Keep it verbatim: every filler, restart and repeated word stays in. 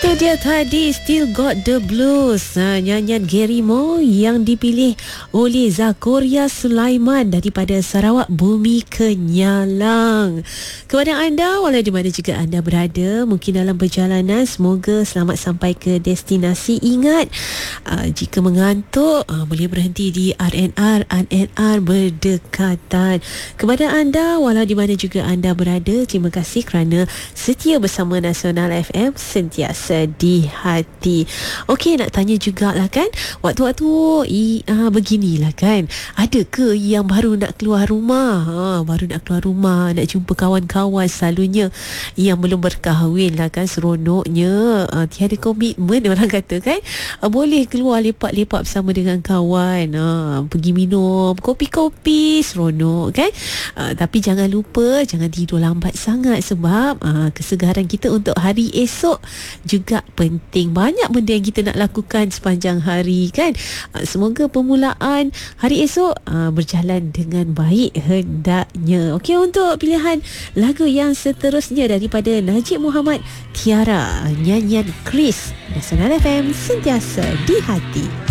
Itu dia tadi Still Got the Blues, ha, nyanyian Gary Moore yang dipilih oleh Zakoria Sulaiman daripada Sarawak Bumi Kenyalang. Kepada anda, walau di mana juga anda berada, mungkin dalam perjalanan, semoga selamat sampai ke destinasi. Ingat, uh, jika mengantuk, uh, boleh berhenti di R and R R and R berdekatan. Kepada anda, walau di mana juga anda berada, terima kasih kerana setia bersama Nasional F M, sentiasa di hati. Okey, nak tanya jugalah kan, waktu-waktu i, uh, beginilah kan, ada ke yang baru nak keluar rumah, ha, baru nak keluar rumah, nak jumpa kawan-kawan, selalunya yang belum berkahwin lah kan, seronoknya uh, tiada komitmen orang kata kan, uh, boleh keluar lepak-lepak bersama dengan kawan, uh, pergi minum kopi-kopi, seronok kan, uh, tapi jangan lupa jangan tidur lambat sangat, sebab uh, kesegaran kita untuk hari esok juga penting. Banyak benda yang kita nak lakukan sepanjang hari kan. Semoga permulaan hari esok uh, berjalan dengan baik hendaknya. Okey, untuk pilihan lagu yang seterusnya daripada Najib Muhammad, Tiara, nyanyian Chris, Nasional F M, sentiasa di hati.